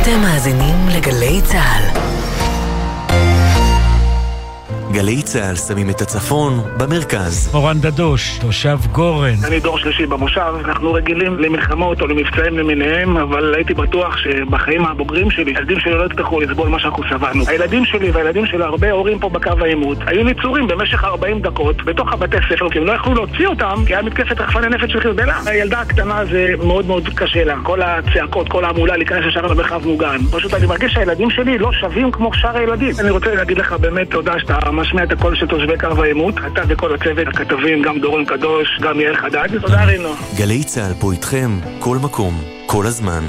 אתם מאזינים לגלי צהל. גלי צהל שמים את הצפון במרכז. אורן דדוש, תושב גורן. אני דור שלישי במושב, אנחנו רגילים למלחמות או למבצעים למיניהם, אבל הייתי בטוח שבחיים הבוגרים שלי, הילדים שלי לא יצטרכו לסבול מה שאנחנו סבלנו. הילדים שלי והילדים של הרבה הורים פה בקו העימות היו ניצורים במשך 40 דקות בתוך הבתי ספר, כי הם לא יכלו להוציא אותם, כי היה מתקפת רחפני נפץ של חיזבאללה. הילדה הקטנה זה מאוד מאוד קשה לה, כל הצעקות, כל העמולה להיכנס ישר למרחב מוגן. פשוט אני מרגיש שהילדים שלי לא שווים כמו שאר הילדים. אני רוצה להגיד לך באמת תודה שאתה משמיע את הקול של תושבי קו העימות, אתה וכל הצוות, הכתבים, גם דורון קדוש, גם יעל חדד. תודה רינו. גלי צהל פה איתכם, כל מקום, כל הזמן.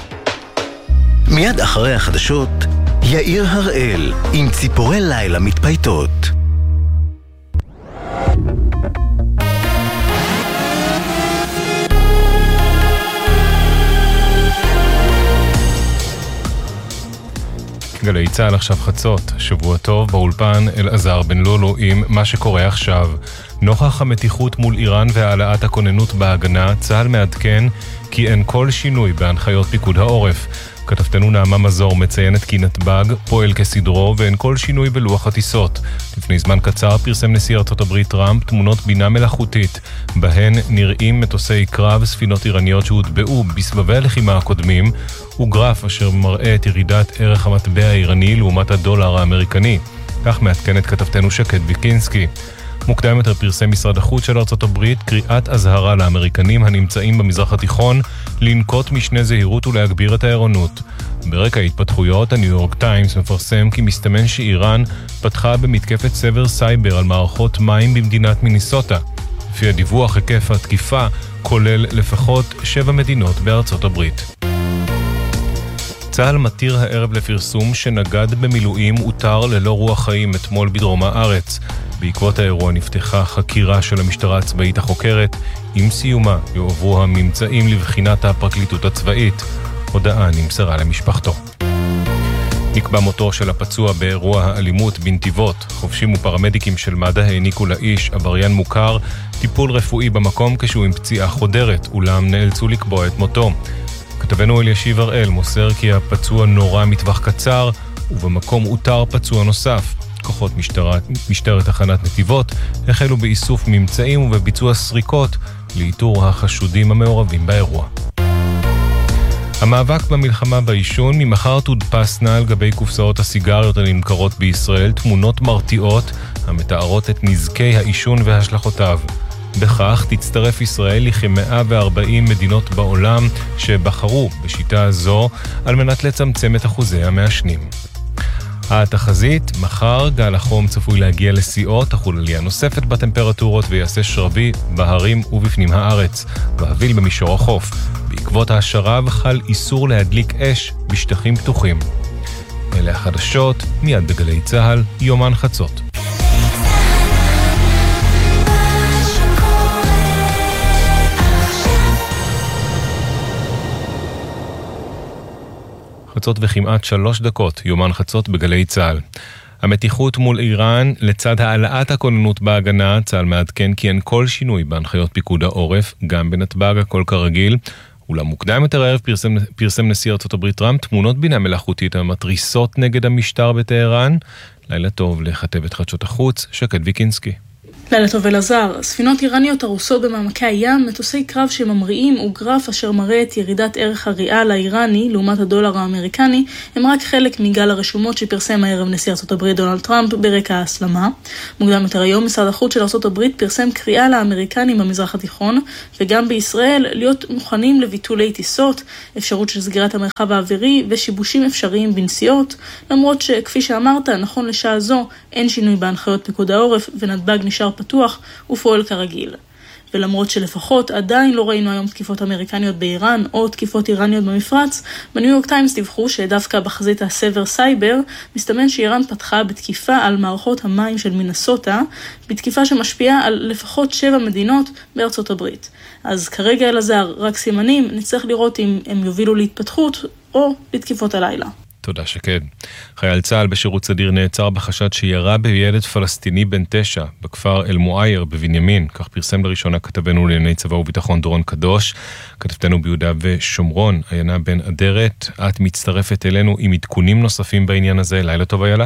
מיד אחרי החדשות, יאיר הראל עם ציפורי לילה מתפייטות. גלי צהל עכשיו חצות, שבוע טוב, באולפן אלעזר בן לולו עם מה שקורה עכשיו. נוכח המתיחות מול איראן והעלאת הכוננות בהגנה, צהל מעדכן כי אין כל שינוי בהנחיות פיקוד העורף. כתבתנו נעמה מזור מציינת כי נתב"ג פועל כסדרו ואין כל שינוי בלוח הטיסות. לפני זמן קצר פרסם נשיא ארצות הברית טראמפ תמונות בינה מלאכותית, בהן נראים מטוסי קרב, ספינות איראניות שהוטבעו בסבבי הלחימה הקודמים, וגרף אשר מראה את ירידת ערך המטבע האיראני לעומת הדולר האמריקני. כך מעדכנת כתבתנו שקד ויקינסקי. מוקדם יותר פרסם משרד החוץ של ארצות הברית קריאת אזהרה לאמריקנים הנמצאים במזרח התיכון לנקוט משנה זהירות ולהגביר את הערנות. ברקע ההתפתחויות, הניו יורק טיימס מפרסם כי מסתמן שאיראן פתחה במתקפת סבר סייבר על מערכות מים במדינת מיניסוטה. לפי הדיווח, היקף התקיפה כולל לפחות 7 מדינות בארצות הברית. צהל מתיר הערב לפרסום שנגד במילואים אותר ללא רוח חיים אתמול בדרום הארץ. בעקבות האירוע נפתחה חקירה של המשטרה הצבאית החוקרת. עם סיומה יועברו הממצאים לבחינת הפרקליטות הצבאית. הודעה נמסרה למשפחתו. נקבע מותו של הפצוע באירוע האלימות בנתיבות. חובשים ופרמדיקים של מד"א העניקו לאיש, עבריין מוכר, טיפול רפואי במקום כשהוא עם פציעה חודרת, אולם נאלצו לקבוע את מותו. כתבנו אלישיב הראל מוסר כי הפצוע נורא מטווח קצר, ובמקום אותר פצוע נוסף. כוחות משטרת תחנת נתיבות החלו באיסוף ממצאים ובביצוע סריקות לאיתור החשודים המעורבים באירוע. המאבק במלחמה בעישון, ממחר תודפסנה על גבי קופסאות הסיגריות הנמכרות בישראל תמונות מרתיעות המתארות את נזקי העישון והשלכותיו. בכך תצטרף ישראל לכ-140 מדינות בעולם שבחרו בשיטה זו על מנת לצמצם את אחוזי המעשנים. התחזית, מחר גל החום צפוי להגיע לשיאו, תחול עלייה נוספת בטמפרטורות ויעשה שרבי בהרים ובפנים הארץ, ואביל במישור החוף. בעקבות השרב חל איסור להדליק אש בשטחים פתוחים. אלה החדשות, מיד בגלי צהל, יומן חצות. חצות וכמעט 3 דקות, יומן חצות בגלי צהל. המתיחות מול איראן, לצד העלאת הכוננות בהגנה, צהל מעדכן כי אין כל שינוי בהנחיות פיקוד העורף, גם בנתב"ג הכל כרגיל. אולם מוקדם יותר הערב פרסם נשיא ארצות הברית טראמפ תמונות בינה מלאכותית המתריסות נגד המשטר בטהרן. לילה טוב לכתבת חדשות החוץ, שקד ויקינסקי. לילה טוב אלעזר, ספינות איראניות הרוסות במעמקי הים, מטוסי קרב שממריאים וגרף אשר מראה את ירידת ערך הריאל האיראני לעומת הדולר האמריקני, הם רק חלק מגל הרשומות שפרסם הערב נשיא ארצות הברית דונלד טראמפ ברקע ההסלמה. מוקדם יותר היום משרד החוץ של ארצות הברית פרסם קריאה לאמריקנים במזרח התיכון וגם בישראל להיות מוכנים לביטולי טיסות, אפשרות של סגירת המרחב האווירי ושיבושים אפשריים בנסיעות, למרות שכפי שאמרת, נכון לשעה זו אין שינוי בהנחיות פיקוד העורף ונתב"ג נשאר פתוח ופועל כרגיל. ולמרות שלפחות עדיין לא ראינו היום תקיפות אמריקניות באיראן או תקיפות איראניות במפרץ, בניו יורק טיימס דיווחו שדווקא בחזית הסבר סייבר מסתמן שאיראן פתחה בתקיפה על מערכות המים של מינסוטה, בתקיפה שמשפיעה על לפחות 7 מדינות בארצות הברית. אז כרגע אלעזר, רק סימנים, נצטרך לראות אם הם יובילו להתפתחות או לתקיפות הלילה. תודה שקד. חייל צה"ל בשירות סדיר נעצר בחשד שירה בילד פלסטיני בן 9 בכפר אל-מועייר בבנימין. כך פרסם לראשונה כתבנו לענייני צבא וביטחון דורון קדוש. כתבתנו ביהודה ושומרון, עיינה בן אדרת. את מצטרפת אלינו עם עדכונים נוספים בעניין הזה. לילה טוב איילה.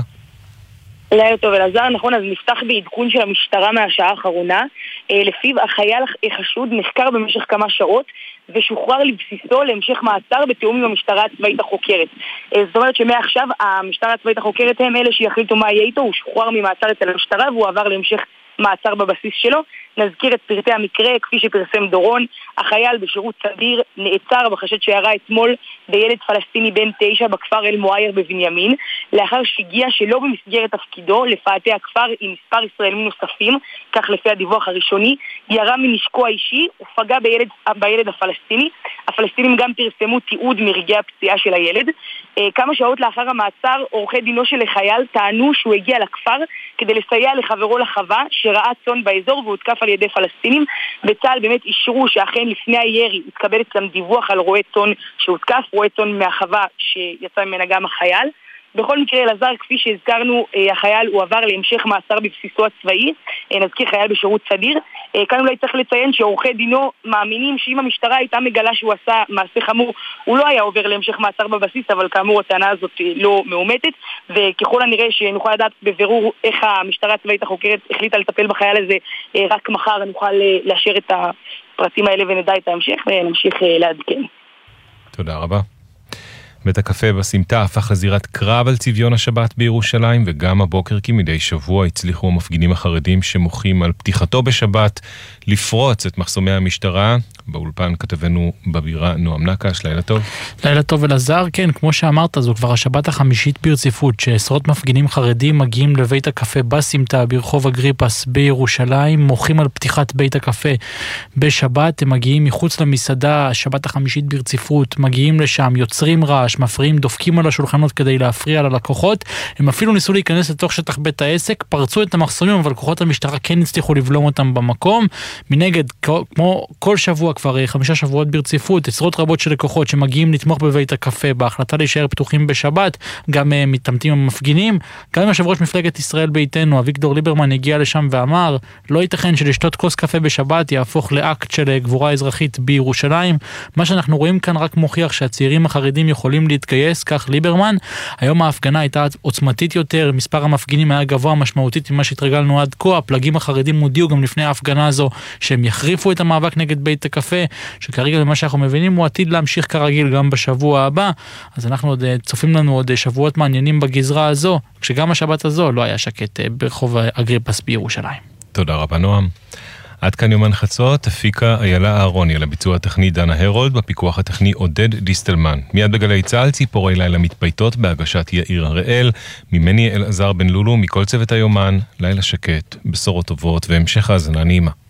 לילה טוב אלעזר, נכון, אז נפתח בעדכון של המשטרה מהשעה האחרונה, לפיו החייל חשוד נחקר במשך כמה שעות ושוחרר לבסיסו להמשך מעצר בתיאום עם המשטרה הצבאית החוקרת. זאת אומרת שמעכשיו המשטרה הצבאית החוקרת הם אלה שיחליטו מה יהיה איתו. הוא שוחרר ממעצר אצל המשטרה והוא עבר להמשך מעצר בבסיס שלו. נזכיר את פרטי המקרה כפי שפרסם דורון. החייל בשירות סדיר נעצר בחשד שירה אתמול בילד פלסטיני בן 9 בכפר אל-מועייר בבנימין, לאחר שהגיע שלא במסגרת תפקידו לפאתי הכפר עם מספר ישראלים נוספים, כך לפי הדיווח הראשוני. ירה מנשקו האישי ופגע בילד הפלסטיני. הפלסטינים גם פרסמו תיעוד מרגעי הפציעה של הילד. כמה שעות לאחר המעצר עורכי דינו של החייל טענו שהוא הגיע לכפר כדי לסייע לחברו לחווה שראה צאן באזור והותקף על ידי פלסטינים. בצה"ל באמת אישרו שאכן לפני הירי התקבל אצלם דיווח על רועה צאן שהותקף, רועה צאן מהחווה שיצא ממנה גם החייל. בכל מקרה אלעזר, כפי שהזכרנו, החייל הוא עבר להמשך מאסר בבסיסו הצבאי. נזכיר חייל בשירות סדיר. כאן אולי צריך לציין שעורכי דינו מאמינים שאם המשטרה הייתה מגלה שהוא עשה מעשה חמור, הוא לא היה עובר להמשך מאסר בבסיס, אבל כאמור הטענה הזאת לא מאומתת, וככל הנראה שנוכל לדעת בבירור איך המשטרה הצבאית החוקרת החליטה לטפל בחייל הזה רק מחר נוכל לאשר את הפרטים האלה ונדע את ההמשך ונמשיך לעדכן. תודה רבה. בית הקפה בסמטה הפך לזירת קרב על צביון השבת בירושלים, וגם הבוקר כמדי שבוע הצליחו המפגינים החרדים שמוחים על פתיחתו בשבת לפרוץ את מחסומי המשטרה. באולפן כתבנו בבירה נועם נקש. לילה טוב. לילה טוב אלעזר. כן, כמו שאמרת, זו כבר השבת החמישית ברציפות שעשרות מפגינים חרדים מגיעים לבית הקפה בסמטה ברחוב אגריפס בירושלים, מוחים על פתיחת בית הקפה בשבת. הם מגיעים מחוץ למסעדה, השבת החמישית ברציפות, מגיעים לשם, יוצרים רעש, מפריעים, דופקים על השולחנות כדי להפריע ללקוחות. הם אפילו ניסו להיכנס לתוך שטח בית העסק, פרצו את המחסומים, אבל כוחות המשטרה כן הצליחו לבלום אותם במקום. מנגד, כמו כל שבוע, כבר 5 שבועות ברציפות, עשרות רבות של לקוחות שמגיעים לתמוך בבית הקפה בהחלטה להישאר פתוחים בשבת, גם מתעמתים המפגינים. גם יושב ראש מפלגת ישראל ביתנו, אביגדור ליברמן, הגיע לשם ואמר, לא ייתכן שלשתות כוס קפה בשבת יהפוך לאקט של גבורה אזרחית בירושלים. מה שאנחנו רואים כאן רק מוכיח שהצעירים החרדים יכולים להתגייס, כך ליברמן. היום ההפגנה הייתה עוצמתית יותר, מספר המפגינים היה גבוה משמעותית ממה שהתרגלנו עד כה. הפלגים החרדים הודיעו גם לפני ההפגנה הזו שהם יחריפו את המאבק נגד בית הקפה, שכרגע למה שאנחנו מבינים הוא עתיד להמשיך כרגיל גם בשבוע הבא. אז אנחנו עוד צופים לנו עוד שבועות מעניינים בגזרה הזו, כשגם השבת הזו לא היה שקט ברחוב אגריפס בירושלים. תודה רבה נועם. עד כאן יומן חצות, הפיקה איילה אהרוני, על הביצוע הטכני דנה הרולד, בפיקוח הטכני עודד דיסטלמן. מיד בגלי צהל, ציפורי לילה מתפייטות בהגשת יאיר הראל, ממני אלעזר בן לולו, מכל צוות היומן, לילה שקט, בשורות טובות והמשך האזנה נעימה.